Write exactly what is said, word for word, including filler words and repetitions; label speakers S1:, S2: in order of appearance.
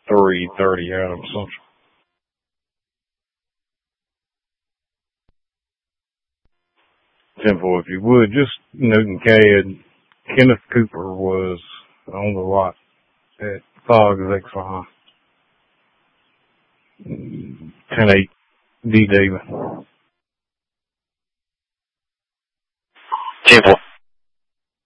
S1: three thirty Adams Central. Simple, if you would, just Newton C A D. Kenneth Cooper was on the lot at Fog's Exxon. ten eight D David.
S2: Simple.